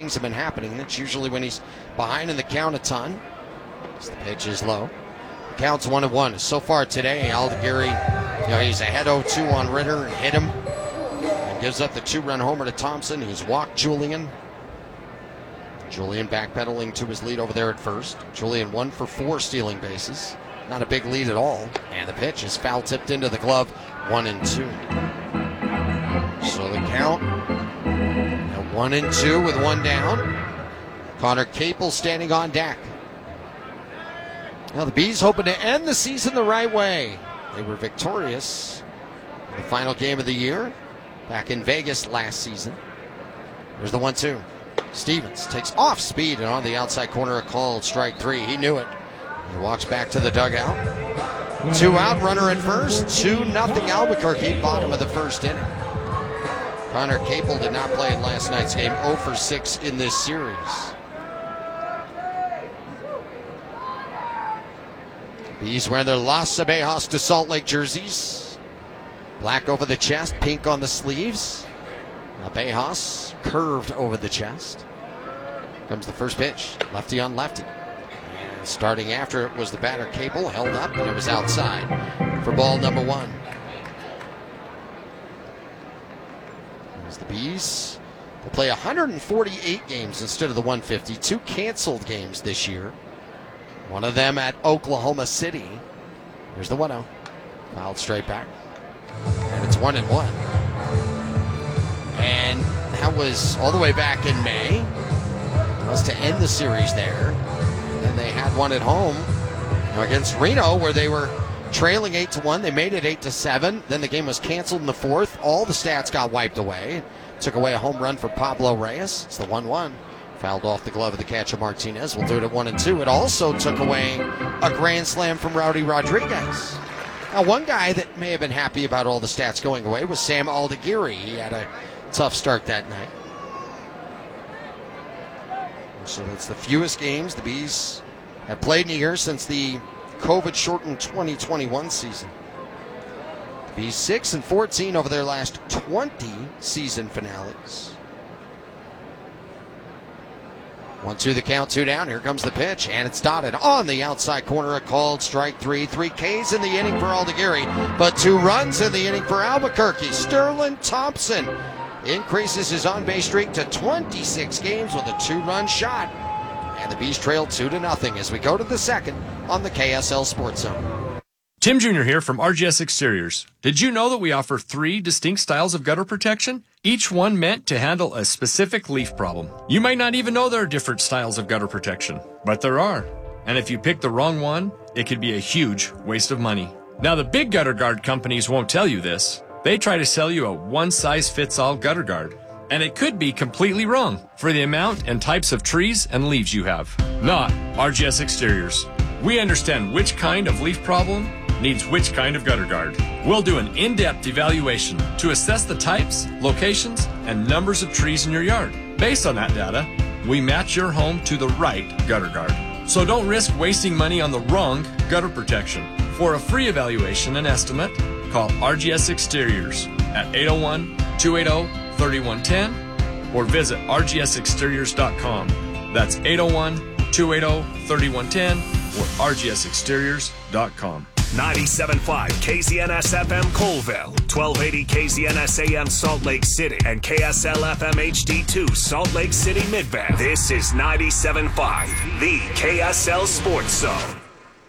things have been happening. That's usually when he's behind in the count a ton. As the pitch is low. The count's 1-1. So far today, Aldigueri, he's ahead 0-2 on Ritter and hit him. And gives up the 2-run homer to Thompson. He's walked Julian. Julian backpedaling to his lead over there at first. Julian 1 for 4 stealing bases. Not a big lead at all. And the pitch is foul tipped into the glove. 1-2. So the count at 1-2 with one down. Connor Capel standing on deck. Now the Bees hoping to end the season the right way. They were victorious in the final game of the year back in Vegas last season. There's the 1-2. Stevens takes off speed and on the outside corner, a called strike 3. He knew it. He walks back to the dugout. 2 out, runner at first. 2-0 Albuquerque, bottom of the first inning. Connor Capel did not play in last night's game. 0 for 6 in this series. Bees wearing their Las Abejas de Salt Lake jerseys. Black over the chest, pink on the sleeves. Abejas curved over the chest. Comes the first pitch, lefty on lefty. And starting after it was the batter Capel, held up, and it was outside for ball number 1. As the Bees will play 148 games instead of the 150. 2 canceled games this year. One of them at Oklahoma City. Here's the 1-0. Fouled straight back. And it's 1-1. And that was all the way back in May. It was to end the series there. And they had one at home against Reno where they were trailing 8-1. They made it 8-7. Then the game was canceled in the 4th. All the stats got wiped away. Took away a home run for Pablo Reyes. It's the 1-1. Fouled off the glove of the catcher Martinez. We'll do it at 1-2. It also took away a grand slam from Rowdy Rodriguez. Now, one guy that may have been happy about all the stats going away was Sam Aldigueri. He had a tough start that night. So that's the fewest games the Bees have played in a year since the COVID-shortened 2021 season. The Bees 6-14 over their last 20 season finales. 1-2 the count, 2 down. Here comes the pitch, and it's dotted on the outside corner. A called strike 3. 3 Ks in the inning for Aldigueri, but 2 runs in the inning for Albuquerque. Sterling Thompson increases his on-base streak to 26 games with a 2-run shot. And the Bees trail 2-0 as we go to the second on the KSL Sports Zone. Tim Jr. here from RGS Exteriors. Did you know that we offer 3 distinct styles of gutter protection? Each one meant to handle a specific leaf problem. You might not even know there are different styles of gutter protection, but there are. And if you pick the wrong one, it could be a huge waste of money. Now, the big gutter guard companies won't tell you this. They try to sell you a one-size-fits-all gutter guard. And it could be completely wrong for the amount and types of trees and leaves you have. Not RGS Exteriors. We understand which kind of leaf problem needs which kind of gutter guard. We'll do an in-depth evaluation to assess the types, locations, and numbers of trees in your yard. Based on that data, we match your home to the right gutter guard. So don't risk wasting money on the wrong gutter protection. For a free evaluation and estimate, call RGS Exteriors at 801-280-3110 or visit rgsexteriors.com. That's 801-280-3110 or rgsexteriors.com. 97.5 KZNS FM Colville, 1280 KZNS AM Salt Lake City, and KSL FM HD2 Salt Lake City Midvale. This is 97.5, the KSL Sports Zone.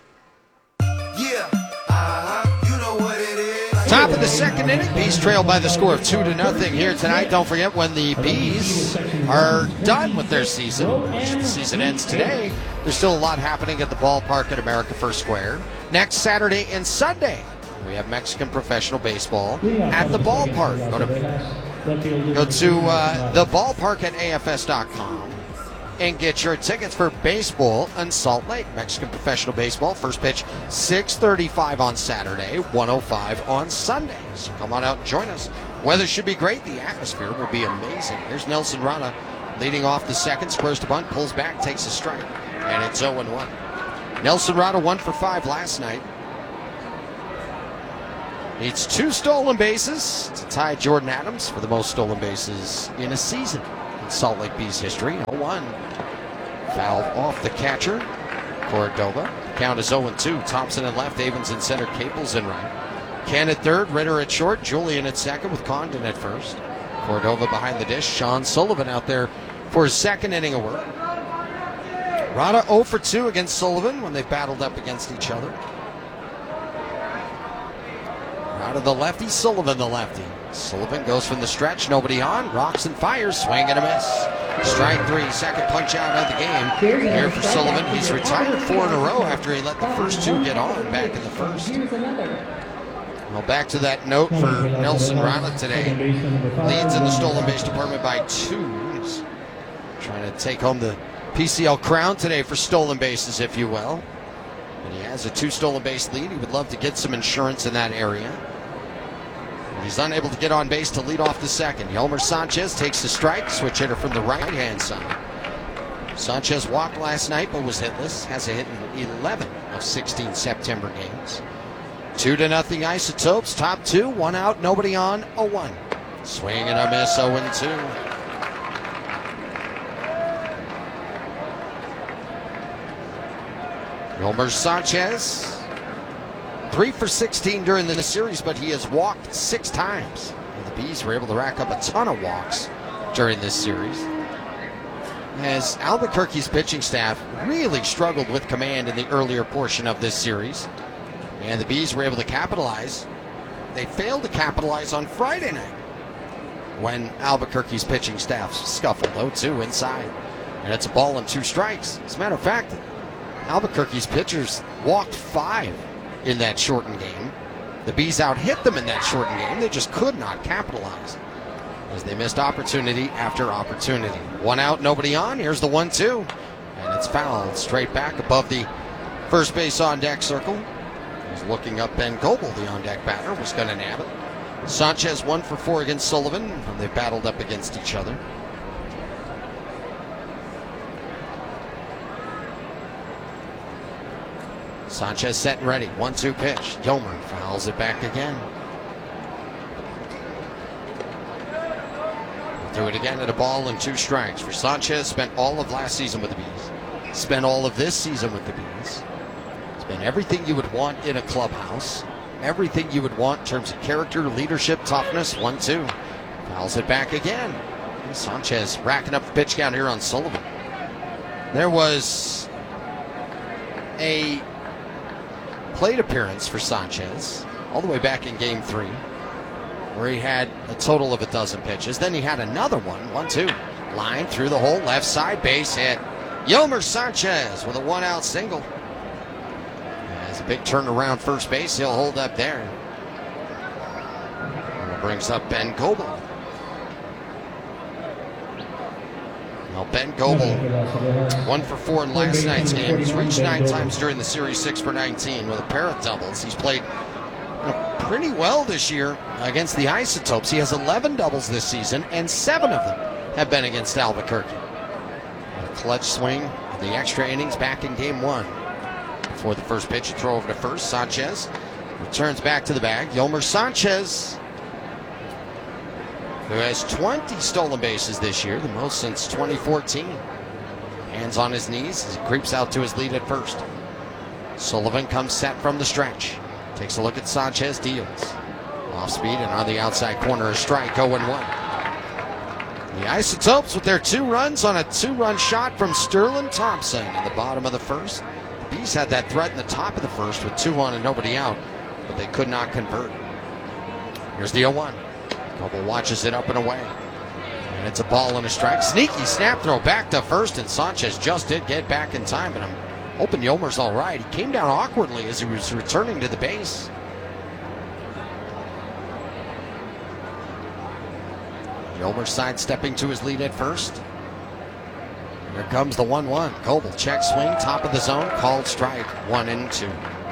Top of the second inning, Bees trail by the score of 2-0 here tonight. Don't forget, when the Bees are done with their season, which the season ends today, there's still a lot happening at the ballpark at America First Square. Next Saturday and Sunday, we have Mexican professional baseball at the ballpark. Go to the ballpark at AFS.com and get your tickets for baseball in Salt Lake. Mexican professional baseball, first pitch 6:35 on Saturday, 1:05 on Sunday. So come on out and join us. Weather should be great. The atmosphere will be amazing. Here's Nelson Rana leading off the second, squares to bunt, pulls back, takes a strike, and it's 0-1. Nelson Rana 1 for 5 last night. Needs 2 stolen bases to tie Jordan Adams for the most stolen bases in a season. in Salt Lake Bees history. 0-1. Foul off the catcher, Cordova. Count is 0-2. Thompson in left, Avens in center, Caples in right. Ken at third, Ritter at short, Julian at second with Condon at first. Cordova behind the dish. Sean Sullivan out there for his second inning of work. Rada 0 for 2 against Sullivan when they've battled up against each other. Rada the lefty, Sullivan the lefty. Sullivan goes from the stretch, nobody on, rocks and fires, swing and a miss. Strike 3, second punch out of the game. Here for Sullivan, he's retired 4 in a row after he let the first 2 get on back in the first. Well, back to that note for Nelson Rada today. Leads in the stolen base department by 2. He's trying to take home the PCL crown today for stolen bases, if you will. And he has a 2 stolen base lead. He would love to get some insurance in that area. And he's unable to get on base to lead off the second. Yelmer Sanchez takes the strike, switch hitter from the right-hand side. Sanchez walked last night but was hitless. Has a hit in 11 of 16 September games. 2-0 Isotopes. Top 2, 1 out, nobody on, 0-1. Swing and a miss, 0-2. Yolmer Sanchez, 3 for 16 during the series, but he has walked 6 times. And the Bees were able to rack up a ton of walks during this series. As Albuquerque's pitching staff really struggled with command in the earlier portion of this series, and the Bees were able to capitalize. They failed to capitalize on Friday night when Albuquerque's pitching staff scuffled 0-2 inside. And it's a ball and 2 strikes. As a matter of fact, Albuquerque's pitchers walked 5 in that shortened game. The Bees out-hit them in that shortened game. They just could not capitalize as they missed opportunity after opportunity. 1 out, nobody on. Here's the 1-2. And it's fouled straight back above the first base on deck circle. He's looking up. Ben Goebel, the on-deck batter, was going to nab it. Sanchez 1 for 4 against Sullivan when they battled up against each other. Sanchez set and ready. 1-2 pitch. Yolmer fouls it back again. We'll do it again at a ball and 2 strikes. For Sanchez, spent all of last season with the Bees. Spent all of this season with the Bees. Spent everything you would want in a clubhouse. Everything you would want in terms of character, leadership, toughness. 1-2. Fouls it back again. And Sanchez racking up the pitch count here on Sullivan. There was a plate appearance for Sanchez all the way back in game 3 where he had a total of 12 pitches. Then he had another one, 1-2, line through the hole, left side, base hit. Yolmer Sanchez with a 1-out single. Has a big turnaround first base. He'll hold up there. And it brings up Ben Goebel. Well, Ben Goebel, 1 for 4 in last night's game. He's reached 9 times during the series, 6 for 19 with a pair of doubles. He's played pretty well this year against the Isotopes. He has 11 doubles this season, and 7 of them have been against Albuquerque. A clutch swing in the extra innings back in game 1. Before the first pitch, a throw over to first. Sanchez returns back to the bag. Yolmer Sanchez, who has 20 stolen bases this year, the most since 2014. Hands on his knees as he creeps out to his lead at first. Sullivan comes set from the stretch. Takes a look at Sanchez, deals. Off speed and on the outside corner, a strike, 0-1. The Isotopes with their 2 runs on a 2-run shot from Sterling Thompson in the bottom of the first. The Bees had that threat in the top of the first with 2 on and nobody out, but they could not convert. Here's the 0-1. Goebel watches it up and away. And it's a ball and a strike. Sneaky snap throw back to first, and Sanchez just did get back in time, but I'm hoping Yolmer's all right. He came down awkwardly as he was returning to the base. Yolmer sidestepping to his lead at first. Here comes the 1-1. Goebel check swing, top of the zone, called strike, 1-2.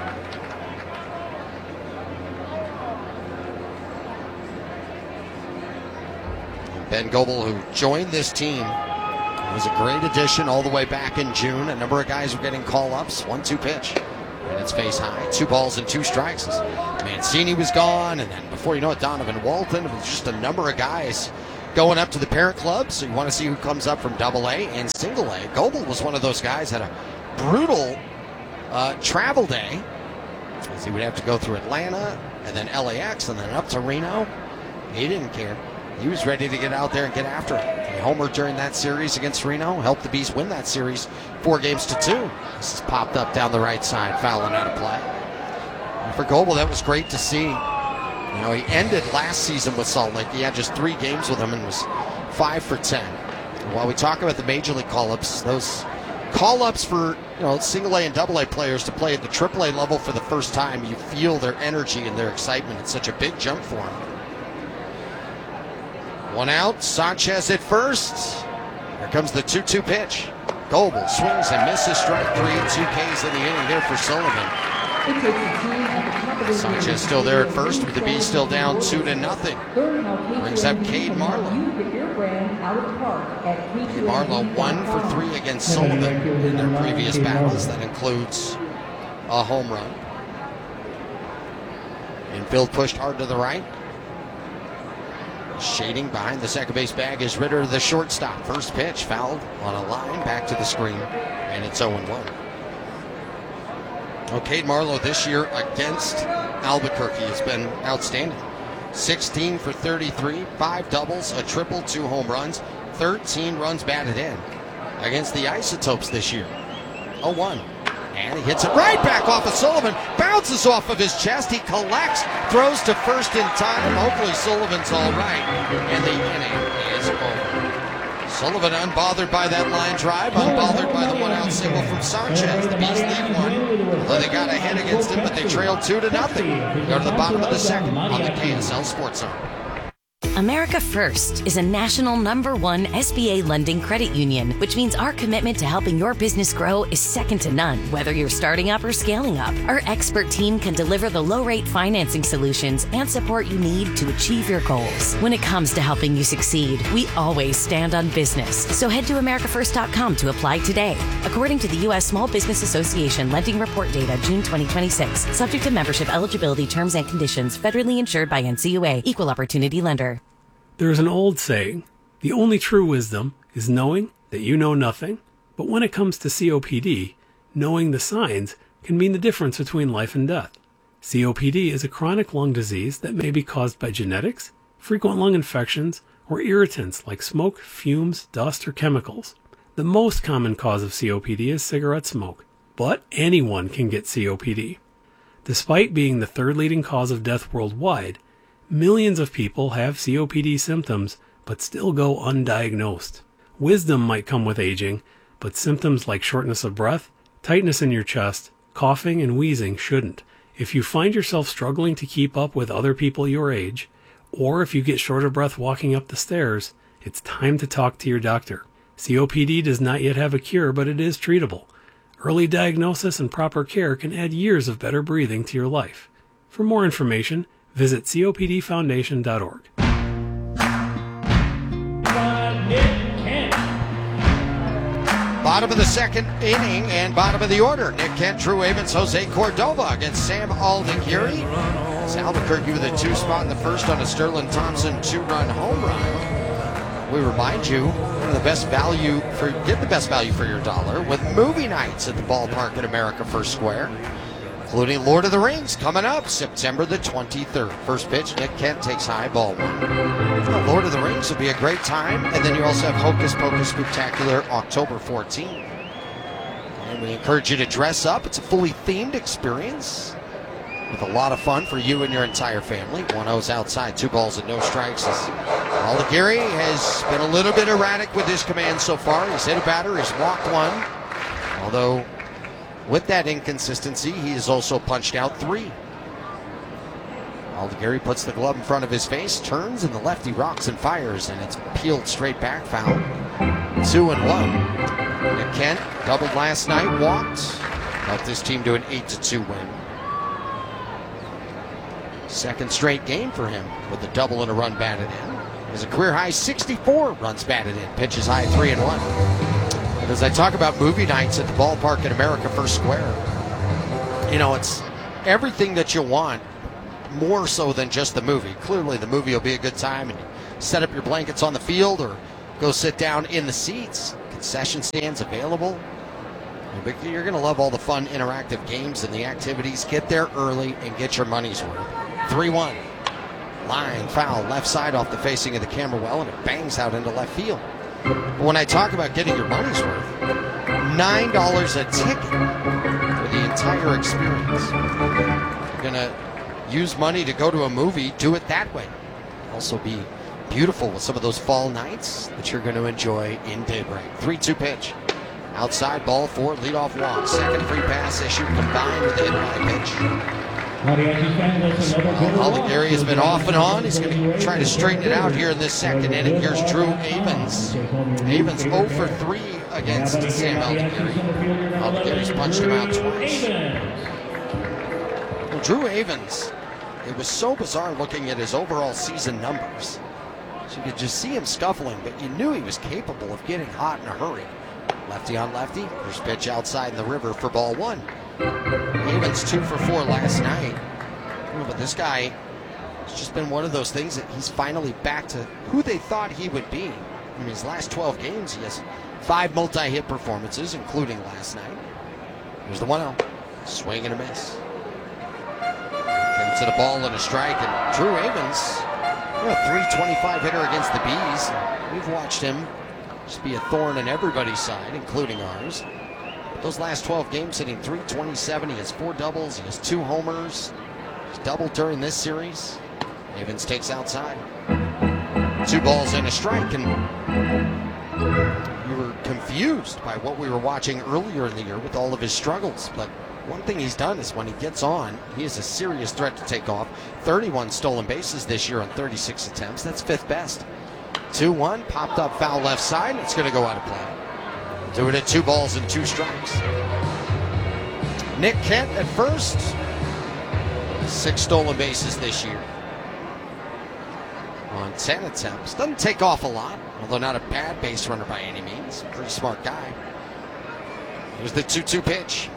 Ben Goebel, who joined this team, was a great addition all the way back in June. A number of guys were getting call-ups. 1-2 pitch. And it's face high. 2 balls and 2 strikes. Mancini was gone, and then before you know it, Donovan Walton. It was just a number of guys going up to the parent club, so you want to see who comes up from AA and single A. Goebel was one of those guys that had a brutal travel day, as he would have to go through Atlanta and then LAX and then up to Reno. He didn't care. He was ready to get out there and get after it. He homered during that series against Reno, helped the Bees win that series 4-2. This is popped up down the right side, fouling out of play. And for Goebel, that was great to see. You know, he ended last season with Salt Lake. He had just 3 games with them and was 5 for 10. And while we talk about the major league call-ups, those call-ups for single A and double A players to play at the triple A level for the first time, you feel their energy and their excitement. It's such a big jump for them. 1 out, Sanchez at first. Here comes the 2-2 pitch. Goebel swings and misses, strike 3, 2 Ks in the inning there for Sullivan. Sanchez still there at first with the Bees still down 2-0. Brings up Cade Marlowe. Cade Marlowe 1 for 3 against Sullivan in their previous battles. That includes a home run. Infield pushed hard to the right. Shading behind the second base bag is Ritter, the shortstop. First pitch fouled on a line back to the screen, and it's 0-1. Cade Marlowe this year against Albuquerque has been outstanding. 16 for 33, 5 doubles, a triple, 2 home runs, 13 runs batted in against the Isotopes this year. 0-1. And he hits it right back off of Sullivan. Bounces off of his chest. He collects, throws to first in time. Hopefully Sullivan's all right. And the inning is over. Sullivan unbothered by that line drive, unbothered by the 1-out single from Sanchez. The Bees lead 1, although they got ahead against him, but they trailed 2-0. Go to the bottom of the second on the KSL Sports Zone. America First is a national #1 SBA lending credit union, which means our commitment to helping your business grow is second to none, whether you're starting up or scaling up. Our expert team can deliver the low-rate financing solutions and support you need to achieve your goals. When it comes to helping you succeed, we always stand on business. So head to americafirst.com to apply today. According to the U.S. Small Business Association Lending Report Data, June 2026, subject to membership eligibility, terms and conditions, federally insured by NCUA, Equal Opportunity Lender. There is an old saying, the only true wisdom is knowing that you know nothing. But when it comes to COPD, knowing the signs can mean the difference between life and death. COPD is a chronic lung disease that may be caused by genetics, frequent lung infections, or irritants like smoke, fumes, dust, or chemicals. The most common cause of COPD is cigarette smoke, but anyone can get COPD. Despite being the 3rd leading cause of death worldwide, millions of people have COPD symptoms but still go undiagnosed. Wisdom might come with aging, but symptoms like shortness of breath, tightness in your chest, coughing, and wheezing shouldn't. If you find yourself struggling to keep up with other people your age, or if you get short of breath walking up the stairs, it's time to talk to your doctor. COPD does not yet have a cure, but it is treatable. Early diagnosis and proper care can add years of better breathing to your life. For more information, visit copdfoundation.org. Bottom of the second inning and bottom of the order. Nick Kent, Drew Avens, Jose Cordova against Sam Aldeguerri. It's Albuquerque with a 2 spot in the first on a Sterling Thompson 2-run home run. We remind you, get the best value for your dollar with movie nights at the ballpark at America First Square, including Lord of the Rings coming up September the 23rd. First pitch, Nick Kent takes high, ball 1. Lord of the Rings will be a great time. And then you also have Hocus Pocus Spectacular October 14th. And we encourage you to dress up. It's a fully themed experience with a lot of fun for you and your entire family. 1-0's outside, 2 balls and no strikes. Aldeguerri has been a little bit erratic with his command so far. He's hit a batter, he's walked 1. Although with that inconsistency, he has also punched out 3. Aldeguerri puts the glove in front of his face, turns, and the lefty rocks and fires, and it's peeled straight back, foul. 2-1. Nick Kent doubled last night, walked, helped this team to an 8-2 win. Second straight game for him with a double and a run batted in. There's a career high 64 runs batted in, pitches high 3-1. And as I talk about movie nights at the ballpark at America First Square, it's everything that you want, more so than just the movie. Clearly the movie will be a good time and set up your blankets on the field or go sit down in the seats. Concession stands available. You're going to love all the fun interactive games and the activities. Get there early and get your money's worth. 3-1. Line foul left side off the facing of the camera well, and it bangs out into left field. But when I talk about getting your money's worth, $9 a ticket for the entire experience. You're going to use money to go to a movie, do it that way. Also be beautiful with some of those fall nights that you're going to enjoy in Daybreak. 3-2 pitch. Outside ball for leadoff walk. Second free pass issue combined with the hit by pitch. Well, Gary has been off and on. He's going to try to straighten it out here in this second inning. Here's Drew Avens. Avens 0 for 3 against Sam Aldegary. Aldegary's punched him out twice. Well, Drew Avens, it was so bizarre looking at his overall season numbers. So you could just see him scuffling, but you knew he was capable of getting hot in a hurry. Lefty on lefty. First pitch outside in the river for ball 1. Avens 2 for 4 last night. But this guy has just been one of those things that he's finally back to who they thought he would be. In his last 12 games, he has 5 multi-hit performances, including last night. Here's the 1-0. Swing and a miss. Comes to the ball and a strike. And Drew Avens, a .325 hitter against the Bees. We've watched him just be a thorn in everybody's side, including ours. But those last 12 games hitting .327. He has 4 doubles. He has 2 homers. He's doubled during this series. Avens takes outside. 2 balls and a strike, and we were confused by what we were watching earlier in the year with all of his struggles. But one thing he's done is when he gets on, he is a serious threat to take off. 31 stolen bases this year on 36 attempts. That's 5th best. 2-1, popped up foul left side, and it's going to go out of play. Do it at 2 balls and 2 strikes. Nick Kent at first. 6 stolen bases this year on 10 attempts. Doesn't take off a lot, although not a bad base runner by any means. Pretty smart guy. Here's the 2-2 pitch.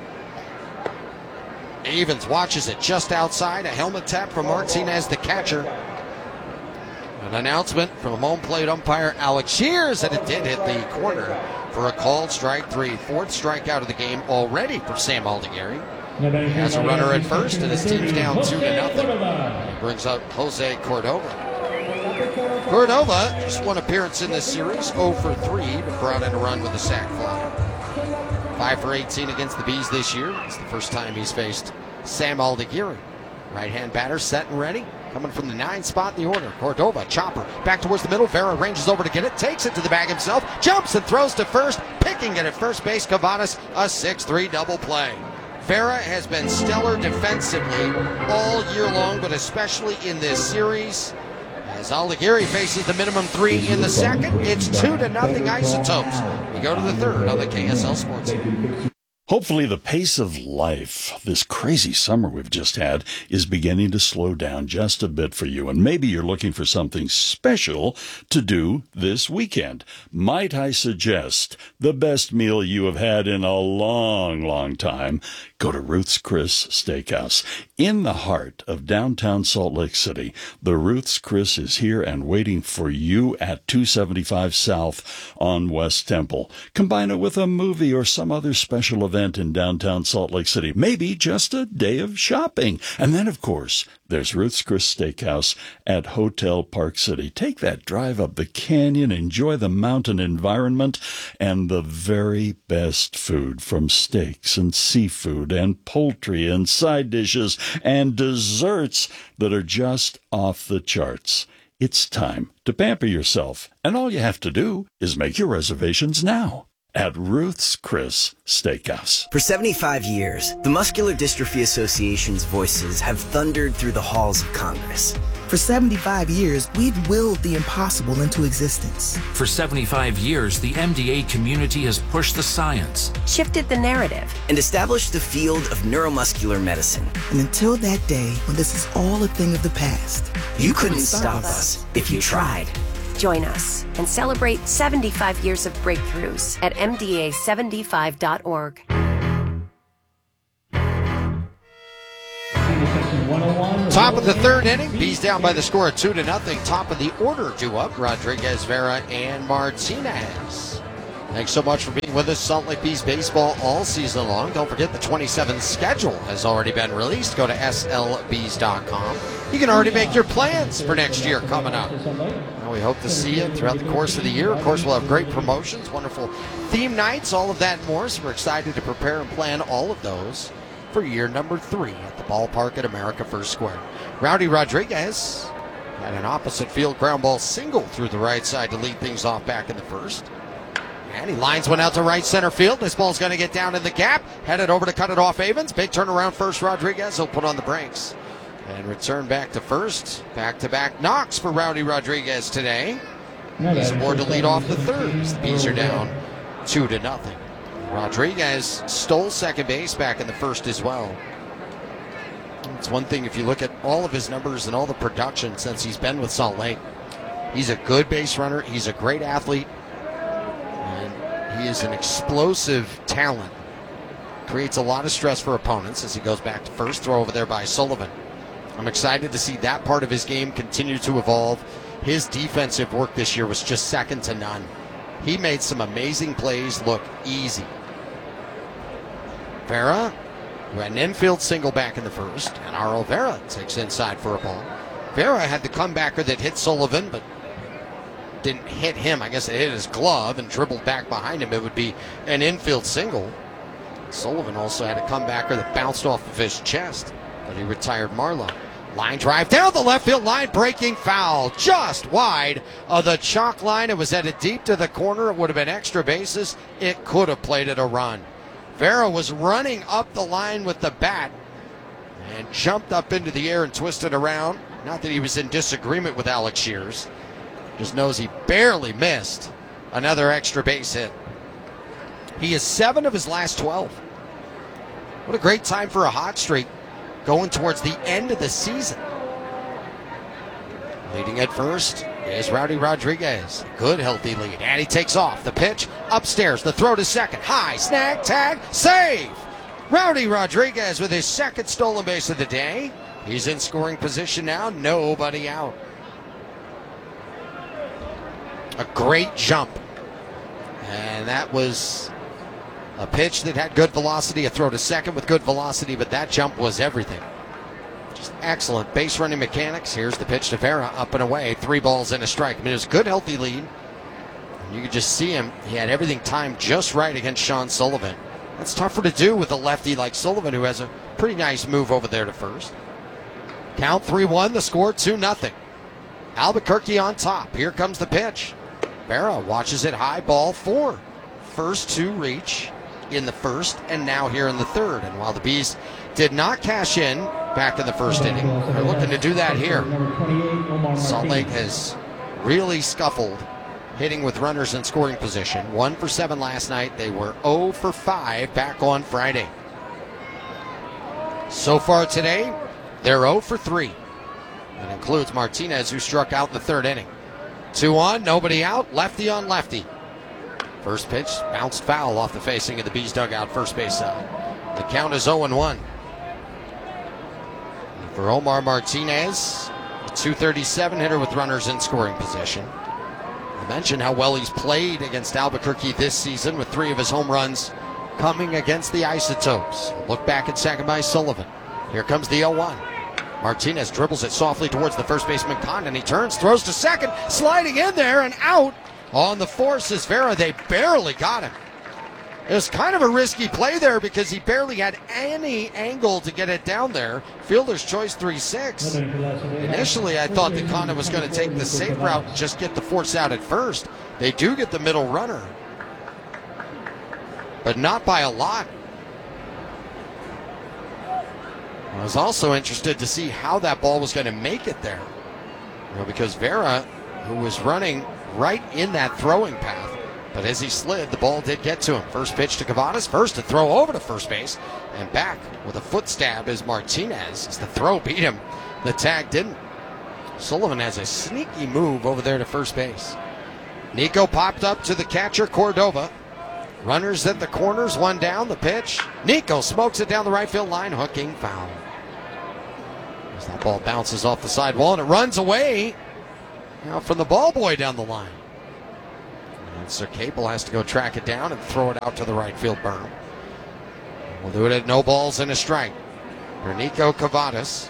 Avens watches it just outside. A helmet tap from Martinez, the catcher. An announcement from home plate umpire Alex Shears that it did hit the corner for a called strike 3. 4th strikeout of the game already for Sam Aldegary. He has a runner at first, and his team's down 2-0. He brings up Jose Cordova. Cordova, just 1 appearance in this series, 0 for 3, but brought in a run with a sac fly. 5 for 18 against the Bees this year. It's the first time he's faced Sam Aldegary. Right-hand batter set and ready. Coming from the 9 spot in the order. Cordova, chopper, back towards the middle. Vera ranges over to get it, takes it to the bag himself, jumps and throws to first, picking it at first base. Cavadas, a 6-3 double play. Vera has been stellar defensively all year long, but especially in this series. As Aldegary faces the minimum 3 in the second, it's 2-0 Isotopes. We go to the 3rd on the KSL Sports. Hopefully the pace of life, this crazy summer we've just had, is beginning to slow down just a bit for you. And maybe you're looking for something special to do this weekend. Might I suggest the best meal you have had in a long, long time? Go to Ruth's Chris Steakhouse. In the heart of downtown Salt Lake City, the Ruth's Chris is here and waiting for you at 275 South on West Temple. Combine it with a movie or some other special event in downtown Salt Lake City. Maybe just a day of shopping. And then, of course, there's Ruth's Chris Steakhouse at Hotel Park City. Take that drive up the canyon, enjoy the mountain environment, and the very best food, from steaks and seafood and poultry and side dishes and desserts that are just off the charts. It's time to pamper yourself, and all you have to do is make your reservations now at Ruth's Chris Steakhouse. For 75 years, the Muscular Dystrophy Association's voices have thundered through the halls of Congress. For 75 years, we've willed the impossible into existence. For 75 years, the MDA community has pushed the science, shifted the narrative, and established the field of neuromuscular medicine. And until that day, when this is all a thing of the past, you couldn't stop us if you tried. Join us and celebrate 75 years of breakthroughs at MDA75.org. Section 101. Top of the third inning, Bees down by the score of 2-0. Top of the order due up, Rodriguez, Vera, and Martinez. Thanks so much for being with us. Salt Lake Bees baseball all season long. Don't forget the 27th schedule has already been released. Go to slbees.com. You can already make your plans for next year coming up. And we hope to see you throughout the course of the year. Of course, we'll have great promotions, wonderful theme nights, all of that and more. So we're excited to prepare and plan all of those for year number 3 at the ballpark at America First Square. Rowdy Rodriguez had an opposite field ground ball single through the right side to lead things off back in the first. And he lines one out to right center field. This ball's going to get down in the gap. Headed over to cut it off Avens. Big turnaround first. Rodriguez will put on the brakes and return back to first. Back-to-back knocks for Rowdy Rodriguez today. He's aboard to lead off the third. The Bees are down 2-0. Rodriguez stole second base back in the first as well. It's one thing if you look at all of his numbers and all the production since he's been with Salt Lake. He's a good base runner. He's a great athlete. He is an explosive talent. Creates a lot of stress for opponents as he goes back to first. Throw over there by Sullivan. I'm excited to see that part of his game continue to evolve. His defensive work this year was just second to none. He made some amazing plays look easy. Vera, who had an infield single back in the first, and Arl Vera takes inside for a ball. Vera had the comebacker that hit Sullivan, but didn't hit him. I guess it hit his glove and dribbled back behind him. It would be an infield single. Sullivan also had a comebacker that bounced off of his chest, but he retired Marlowe. Line drive down the left field line, breaking foul just wide of the chalk line. It was headed deep to the corner. It would have been extra bases. It could have played it a run. Vera was running up the line with the bat and jumped up into the air and twisted around. Not that he was in disagreement with Alex Shears. Just knows he barely missed another extra base hit. He is 7 of his last 12. What a great time for a hot streak going towards the end of the season. Leading at first is Rowdy Rodriguez. Good healthy lead. And he takes off. The pitch upstairs. The throw to second. High. Snag. Tag. Save. Rowdy Rodriguez with his second stolen base of the day. He's in scoring position now. Nobody out. A great jump. And that was a pitch that had good velocity, a throw to second with good velocity, but that jump was everything. Just excellent base running mechanics. Here's the pitch to Vera, up and away. 3 balls and a strike. I mean, it was a good, healthy lead. And you could just see him. He had everything timed just right against Sean Sullivan. That's tougher to do with a lefty like Sullivan, who has a pretty nice move over there to first. Count 3-1, the score 2-0. Albuquerque on top. Here comes the pitch. Vera watches it high, ball 4. First to reach in the first and now here in the third. And while the Bees did not cash in back in the first inning, they're looking to do that here. Salt Lake has really scuffled hitting with runners in scoring position. 1 for 7 last night. They were 0 for 5 back on Friday. So far today, they're 0 for 3. That includes Martinez, who struck out in the third inning. 2 on, nobody out, lefty on lefty. First pitch bounced foul off the facing of the Bees dugout first base side. The count is 0-1. For Omar Martinez, a .237 hitter with runners in scoring position. I mentioned how well he's played against Albuquerque this season with 3 of his home runs coming against the Isotopes. Look back at second by Sullivan. Here comes the 0-1. Martinez dribbles it softly towards the first baseman Condon. He turns, throws to second, sliding in there and out on the force is Vera. They barely got him. It was kind of a risky play there because he barely had any angle to get it down there. Fielder's choice 3-6. Initially, I thought that Condon was going to take the safe route and just get the force out at first. They do get the middle runner, but not by a lot. I was also interested to see how that ball was going to make it there. Because Vera, who was running right in that throwing path, but as he slid, the ball did get to him. First pitch to Cavadas, first to throw over to first base, and back with a foot stab is Martinez. As the throw beat him, the tag didn't. Sullivan has a sneaky move over there to first base. Nico popped up to the catcher, Cordova. Runners at the corners, 1 down, the pitch. Nico smokes it down the right field line, hooking foul. As that ball bounces off the sidewall and it runs away now from the ball boy down the line. And Sir Cable has to go track it down and throw it out to the right field berm. We'll do it at no balls and a strike. For Nico Cavadas.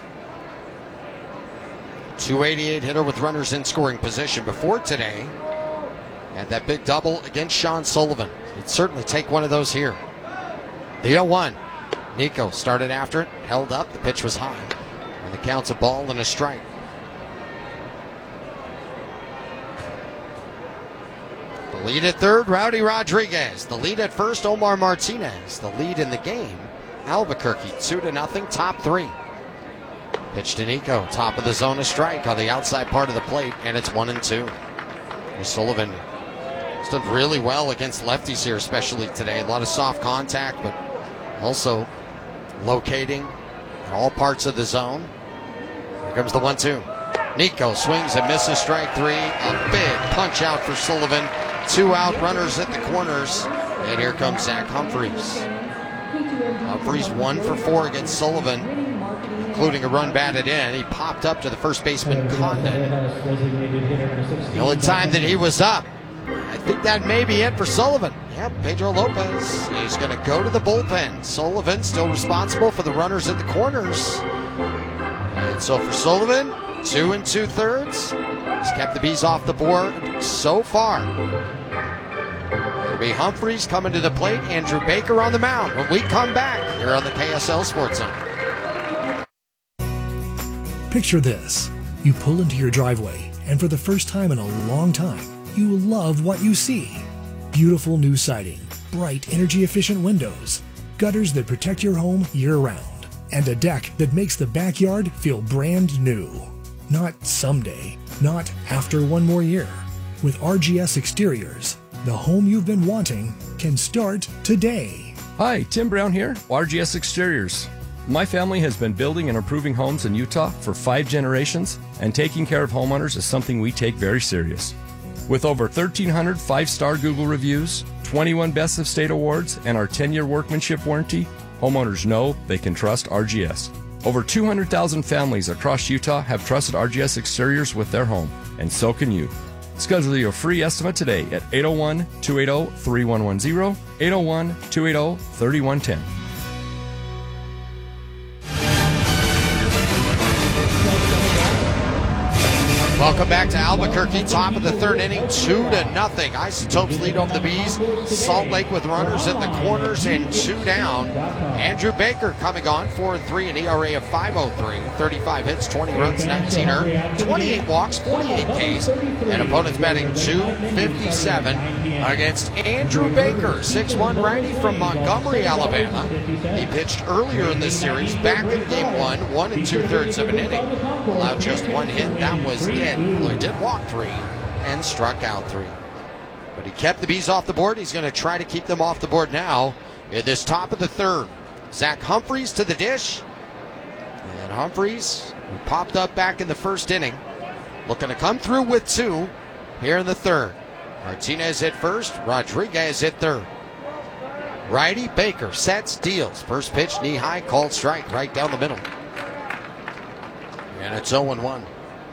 288 hitter with runners in scoring position before today. And that big double against Sean Sullivan. He'd certainly take one of those here. The 0-1. Nico started after it, held up. The pitch was high. And the count's a ball and a strike. The lead at third, Rowdy Rodriguez. The lead at first, Omar Martinez. The lead in the game, Albuquerque, 2-0, top three. Pitch to Nico, top of the zone, a strike on the outside part of the plate, and it's 1-2. Sullivan has done really well against lefties here, especially today. A lot of soft contact, but also locating in all parts of the zone. Here comes the 1-2. Nico swings and misses, strike three. A big punch out for Sullivan. 2 out, runners at the corners. And here comes Zach Humphreys. Humphreys 1 for 4 against Sullivan, including a run batted in. He popped up to the first baseman, Condon. The only time that he was up. I think that may be it for Sullivan. Yep, Pedro Lopez is going to go to the bullpen. Sullivan still responsible for the runners at the corners. And so for Sullivan, 2 2/3. He's kept the Bees off the board so far. It'll be Humphreys coming to the plate, Andrew Baker on the mound when we come back here on the KSL Sports Zone. Picture this. You pull into your driveway, and for the first time in a long time, you love what you see. Beautiful new siding, bright energy-efficient windows, gutters that protect your home year-round, and a deck that makes the backyard feel brand new. Not someday, not after one more year. With RGS Exteriors, the home you've been wanting can start today. Hi, Tim Brown here, RGS Exteriors. My family has been building and improving homes in Utah for 5 generations, and taking care of homeowners is something we take very serious. With over 1,300 5-star Google reviews, 21 Best of State awards, and our 10-year workmanship warranty, homeowners know they can trust RGS. Over 200,000 families across Utah have trusted RGS Exteriors with their home, and so can you. Schedule your free estimate today at 801-280-3110, 801-280-3110. Welcome back to Albuquerque, top of the third inning, 2-0. Isotopes lead over the Bees. Salt Lake with runners at the corners and 2 down. Andrew Baker coming on, 4-3, an ERA of 5.03, 35 hits, 20 runs, 19 earned, 28 walks, 48 Ks, and opponents batting .257 against Andrew Baker, 6'1" righty from Montgomery, Alabama. He pitched earlier in this series, back in game 1 2/3 of an inning. Allowed just 1 hit, that was it. Well, he did walk 3 and struck out 3. But he kept the Bees off the board. He's going to try to keep them off the board now in this top of the third. Zach Humphreys to the dish. And Humphreys, who popped up back in the first inning, looking to come through with 2 here in the third. Martinez at first, Rodriguez at third. Righty Baker sets, deals. First pitch, knee high, called strike right down the middle. And it's 0-1.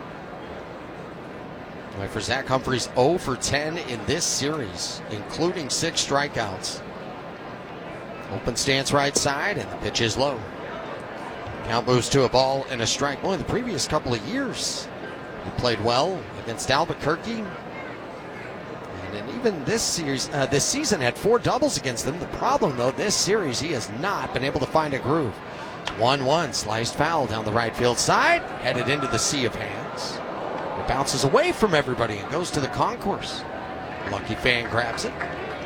For Zach Humphreys, 0 for 10 in this series, including 6 strikeouts. Open stance right side, and the pitch is low. Count moves to a ball and a strike. Well, in the previous couple of years, he played well against Albuquerque. And even this series, this season had 4 doubles against them. The problem, though, this series, he has not been able to find a groove. 1-1, sliced foul down the right field side, headed into the sea of hands. It bounces away from everybody and goes to the concourse. Lucky fan grabs it.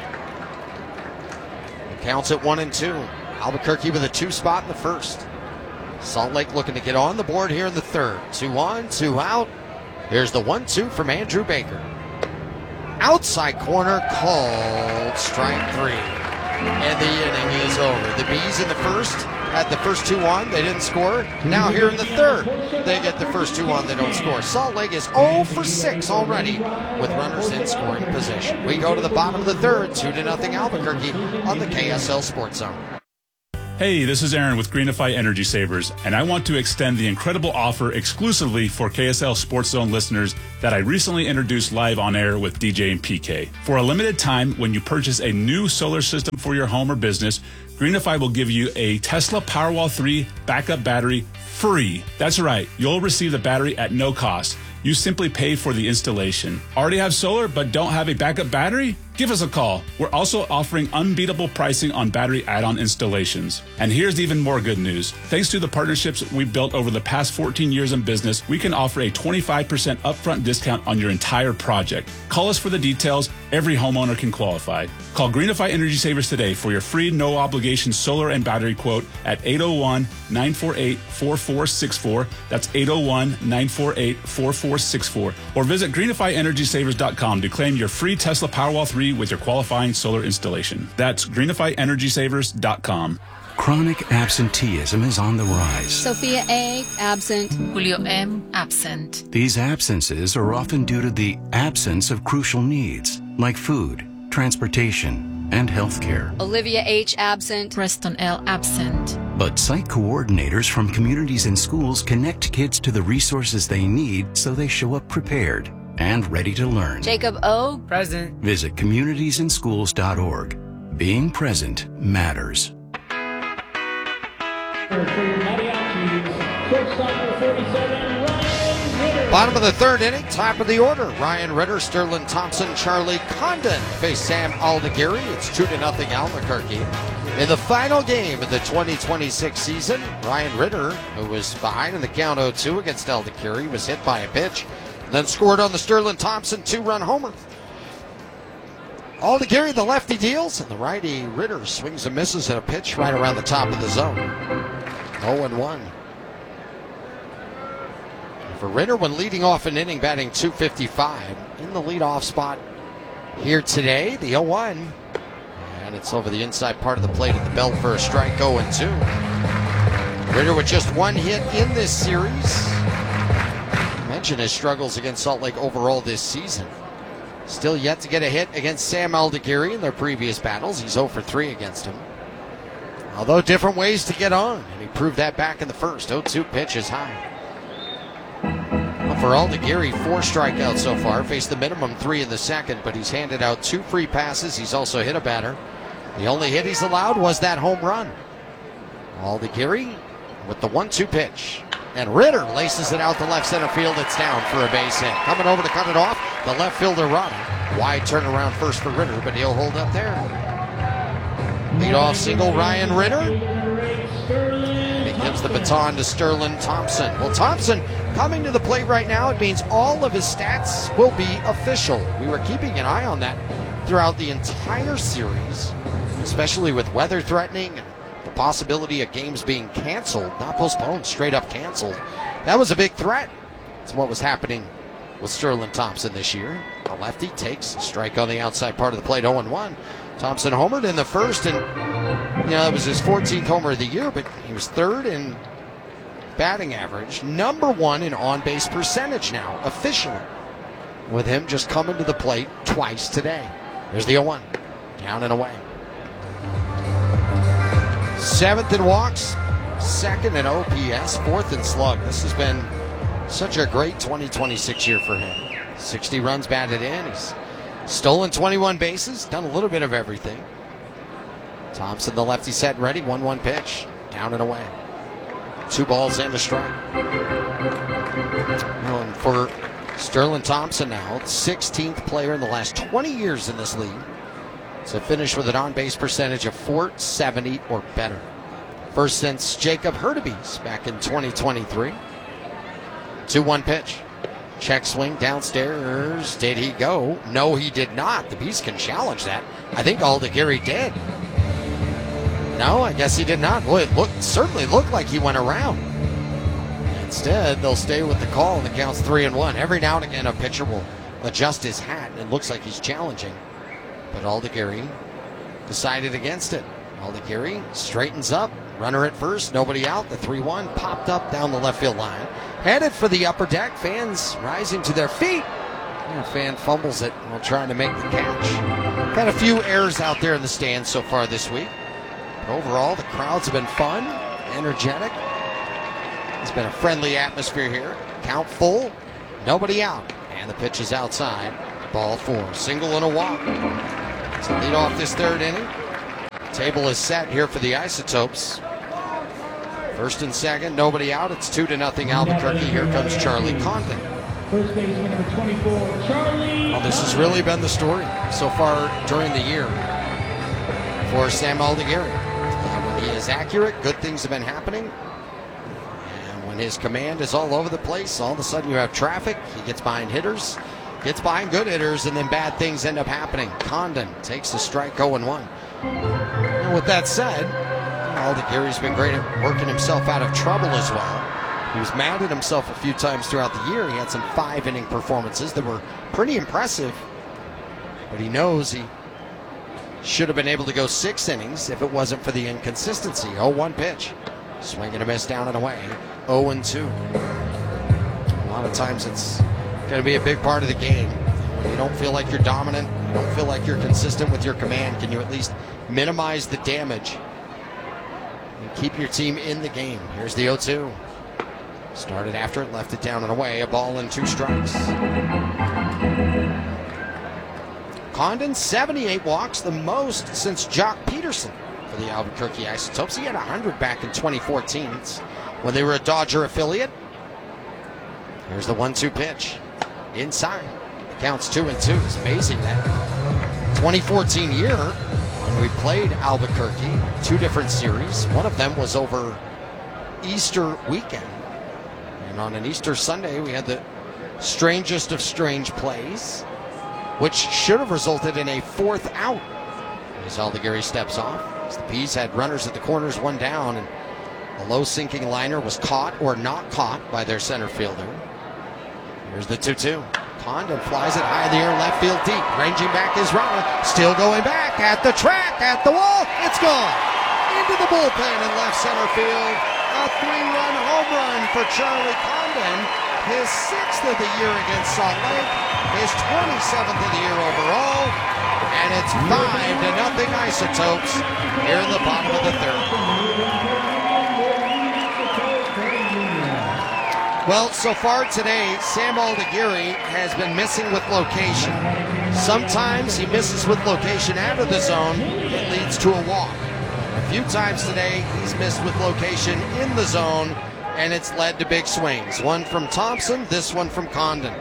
It counts at 1-2. Albuquerque with a 2 spot in the first. Salt Lake looking to get on the board here in the third. 2 on, 2 out. Here's the 1-2 from Andrew Baker. Outside corner, called strike 3. And the inning is over. The Bees in the first had the first 2 on. They didn't score. Now here in the third, they get the first 2 on. They don't score. Salt Lake is 0 for 6 already with runners in scoring position. We go to the bottom of the third, 2-0 Albuquerque on the KSL Sports Zone. Hey, this is Aaron with Greenify Energy Savers, and I want to extend the incredible offer exclusively for KSL Sports Zone listeners that I recently introduced live on air with DJ and PK. For a limited time, when you purchase a new solar system for your home or business, Greenify will give you a Tesla Powerwall 3 backup battery free. That's right, you'll receive the battery at no cost. You simply pay for the installation. Already have solar but don't have a backup battery? Give us a call. We're also offering unbeatable pricing on battery add-on installations. And here's even more good news. Thanks to the partnerships we've built over the past 14 years in business, we can offer a 25% upfront discount on your entire project. Call us for the details. Every homeowner can qualify. Call Greenify Energy Savers today for your free no-obligation solar and battery quote at 801-948-4464. That's 801-948-4464. Or visit greenifyenergysavers.com to claim your free Tesla Powerwall 3 with your qualifying solar installation. That's greenifyenergysavers.com. Chronic absenteeism is on the rise. Sophia A., absent. Julio M., absent. These absences are often due to the absence of crucial needs, like food, transportation, and health care. Olivia H., absent. Preston L., absent. But site coordinators from communities and schools connect kids to the resources they need so they show up prepared and ready to learn. Jacob O., present. Visit communitiesandschools.org. Being present matters. Bottom of the third inning, top of the order. Ryan Ritter, Sterling Thompson, Charlie Condon face Sam Aldagiri. It's 2-0 Albuquerque. In the final game of the 2026 season, Ryan Ritter, who was behind in the count 0-2 against Aldagiri, was hit by a pitch, then scored on the Sterling Thompson 2-run homer. Aldagiri, the lefty deals, and the righty Ritter swings and misses at a pitch right around the top of the zone. 0-1. For Ritter, when leading off an inning, batting .255, in the leadoff spot here today, the 0-1. And it's over the inside part of the plate at the belt for a strike, 0-2. Ritter with just one hit in this series. Mention his struggles against Salt Lake overall this season. Still yet to get a hit against Sam Aldagiri in their previous battles. He's 0 for 3 against him. Although different ways to get on, and he proved that back in the first. 0-2 pitch is high. Well, for Aldagiri, 4 strikeouts so far. Faced the minimum 3 in the second, but he's handed out 2 free passes. He's also hit a batter. The only hit he's allowed was that home run. Aldagiri with the 1-2 pitch. And Ritter laces it out to left center field. It's down for a base hit. Coming over to cut it off, the left fielder, Rada. Wide turnaround first for Ritter, but he'll hold up there. Leadoff single, Ryan Ritter. And he gives the baton to Sterling Thompson. Well, Thompson coming to the plate right now, it means all of his stats will be official. We were keeping an eye on that throughout the entire series, especially with weather threatening and the possibility of games being canceled, not postponed, straight up canceled. That was a big threat. That's what was happening with Sterling Thompson this year. The lefty takes a strike on the outside part of the plate, 0-1. Thompson homered in the first, and it was his 14th homer of the year, but he was third in batting average, number 1 in on-base percentage now, officially, with him just coming to the plate twice today. There's the 0-1, down and away. 7th in walks, 2nd in OPS, 4th in slug. This has been such a great 2026 year for him. 60 runs batted in. He's stolen 21 bases, done a little bit of everything. Thompson, the lefty, set ready, 1-1 pitch, down and away. 2 balls and a strike. And for Sterling Thompson now, 16th player in the last 20 years in this league to finish with an on-base percentage of .470 or better. First since Jacob Hurtubise back in 2023. 2-1 pitch. Check swing downstairs. Did he go? No, he did not. The Beast can challenge that. I think Aldagiri did. No, I guess he did not. Boy, it certainly looked like he went around. Instead, they'll stay with the call, and the count's 3-1. Every now and again, a pitcher will adjust his hat, and it looks like he's challenging. But Aldagiri decided against it. Aldagiri straightens up. Runner at first, nobody out. The 3-1 popped up down the left field line. Headed for the upper deck. Fans rising to their feet. And a fan fumbles it while trying to make the catch. Got a few errors out there in the stands so far this week. Overall, the crowds have been fun, energetic. It's been a friendly atmosphere here. Count full, nobody out. And the pitch is outside. Ball 4, single and a walk. So lead off this third inning. Table is set here for the Isotopes. First and second, nobody out. It's 2-0 Albuquerque. Here comes Charlie Condon. First baseman number 24, Charlie. Well, this has really been the story so far during the year for Sam Aldigueri. When he is accurate, good things have been happening. And when his command is all over the place, all of a sudden you have traffic. He gets behind hitters, gets behind good hitters, and then bad things end up happening. Condon takes the strike 0-1. And with that said, Aldigueri's been great at working himself out of trouble as well. He was mad at himself a few times throughout the year. He had some 5-inning performances that were pretty impressive, but he knows he should have been able to go 6 innings if it wasn't for the inconsistency. 0-1 pitch. Swing and a miss down and away. 0-2. A lot of times it's going to be a big part of the game. When you don't feel like you're dominant, you don't feel like you're consistent with your command, can you at least minimize the damage and keep your team in the game? Here's the 0-2. Started after it, left it down and away. A ball and 2 strikes. Condon, 78 walks, the most since Jock Peterson for the Albuquerque Isotopes. He had 100 back in 2014 when they were a Dodger affiliate. Here's the 1-2 pitch. Inside. The count's 2-2. It's amazing that 2014 year when we played Albuquerque, 2 different series. One of them was over Easter weekend. And on an Easter Sunday, we had the strangest of strange plays, which should have resulted in a 4th out. As Aldigueri steps off, as the Bees had runners at the corners, 1 down, and a low-sinking liner was caught or not caught by their center fielder. Here's the 2-2. Condon flies it high in the air, left field deep. Ranging back is Rana, still going back at the track, at the wall. It's gone into the bullpen in left center field. A 3-run home run for Charlie Condon, his 6th of the year against Salt Lake, his 27th of the year overall, and it's 5-0 Isotopes here in the bottom of the 3rd. Well, so far today, Sam Aldigueri has been missing with location. Sometimes he misses with location out of the zone. It leads to a walk. A few times today, he's missed with location in the zone, and it's led to big swings. One from Thompson, this one from Condon.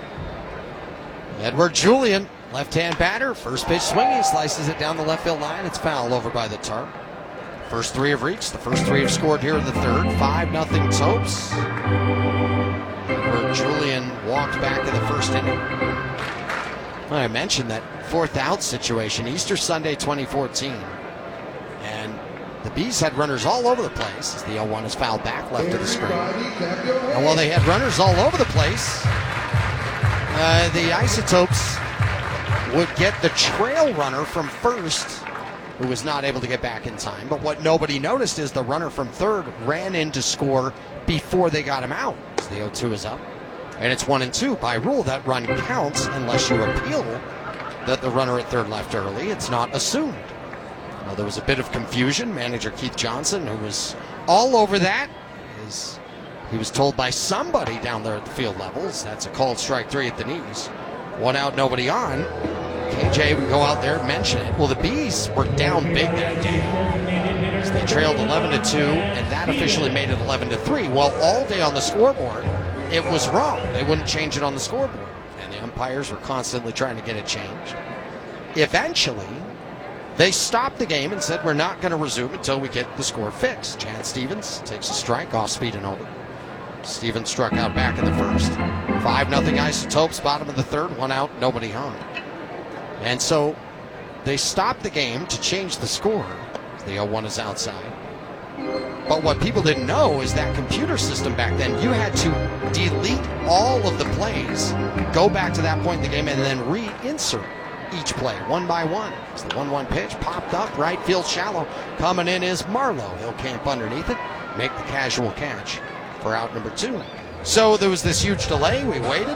Edward Julian, left-hand batter, first pitch swinging, slices it down the left field line. It's foul over by the tarp. First 3 have reached. The first 3 have scored here in the 3rd. 5-0 Topes. Edward Julian walked back in the first inning. I mentioned that 4th out situation, Easter Sunday 2014. And the Bees had runners all over the place as the 0-1 is fouled back left of the screen. And while they had runners all over the place, the Isotopes would get the trail runner from first, who was not able to get back in time. But what nobody noticed is the runner from third ran in to score before they got him out. So the 0-2 is up. And it's 1-2. By rule, that run counts unless you appeal that the runner at third left early. It's not assumed. Well, there was a bit of confusion. Manager Keith Johnson, who was all over that, he was told by somebody down there at the field levels, that's a called strike 3 at the knees. 1 out, nobody on. KJ would go out there and mention it. Well, the Bees were down big that day. So they trailed 11-2, and that officially made it 11-3. Well, all day on the scoreboard, it was wrong. They wouldn't change it on the scoreboard, and the umpires were constantly trying to get it changed. Eventually, they stopped the game and said, we're not going to resume until we get the score fixed. Chad Stevens takes a strike off speed and over. Stevens struck out back in the first. 5-0 Isotopes, bottom of the 3rd, 1 out, nobody home. And so they stopped the game to change the score. The 0-1 is outside. But what people didn't know is that computer system back then, you had to delete all of the plays, go back to that point in the game, and then reinsert each play one by one. As the 1-1 pitch popped up, right field shallow. Coming in is Marlowe. He'll camp underneath it, make the casual catch for out number 2. So there was this huge delay. We waited.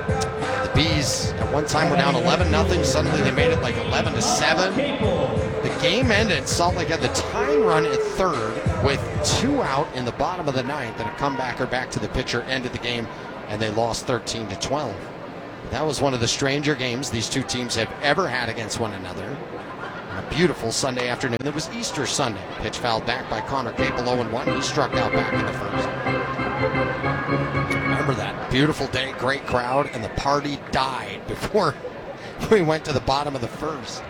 The Bees at one time were down 11-0. Suddenly they made it like 11-7. The game ended. Salt Lake had the tying run at third with 2 out in the bottom of the ninth, and a comebacker back to the pitcher ended the game, and they lost 13-12. That was one of the stranger games these two teams have ever had against one another. A beautiful Sunday afternoon. It was Easter Sunday. Pitch fouled back by Connor Capel, 0-1. He struck out back in the first. Remember that beautiful day, great crowd, and the party died before we went to the bottom of the first.